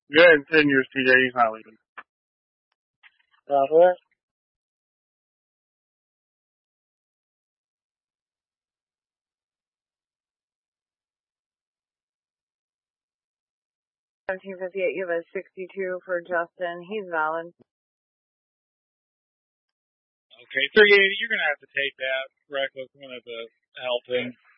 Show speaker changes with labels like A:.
A: Go ahead and send yours, TJ. He's not leaving. What?
B: 1758, you have a 62 for Justin. He's valid.
C: Okay, 380, you're going to have to take that. Reckless, I'm going to have to help him.